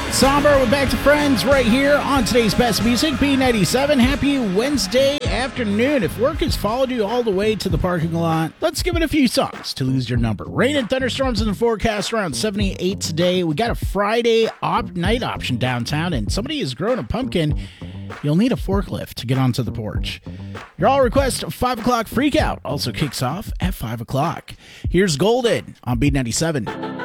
Somber, we're back to friends right here on today's best music, B97. Happy Wednesday afternoon. If work has followed you all the way to the parking lot, let's give it a few songs to lose your number. Rain and thunderstorms in the forecast, around 78 today. We got a Friday night option downtown, and somebody has grown a pumpkin. You'll need a forklift to get onto the porch. Your all request 5 o'clock freak out also kicks off at 5 o'clock. Here's Golden on B97.